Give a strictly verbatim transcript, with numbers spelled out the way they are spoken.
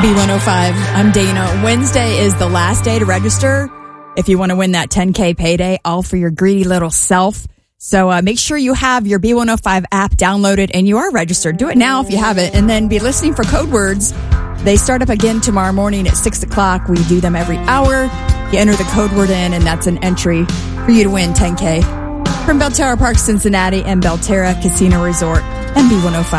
B one oh five, I'm Dana. Wednesday is the last day to register if you want to win that ten K payday, all for your greedy little self. So uh, make sure you have your B one oh five app downloaded and you are registered. Do it now if you haven't, and then be listening for code words. They start up again tomorrow morning at six o'clock. We do them every hour. You enter the code word in, and that's an entry for you to win ten K. From Belterra Park, Cincinnati, and Belterra Casino Resort and B one oh five.